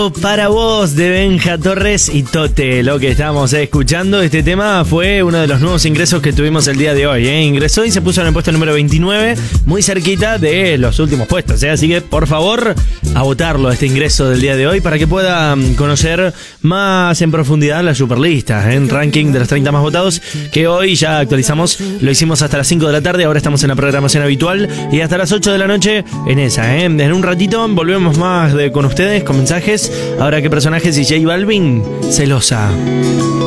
Todo para vos de Benja Torres y Tote, lo que estamos escuchando. Este tema fue uno de los nuevos ingresos que tuvimos el día de hoy. Ingresó y se puso en el puesto número 29, muy cerquita de los últimos puestos. Así que, por favor, a votarlo este ingreso del día de hoy para que puedan conocer más en profundidad la superlista, en ranking de los 30 más votados, que hoy ya actualizamos. Lo hicimos hasta las 5 de la tarde, ahora estamos en la programación habitual y hasta las 8 de la noche en esa. En un ratito volvemos más con ustedes, con mensajes. Ahora, ¿qué personajes? Y J Balvin, Celosa.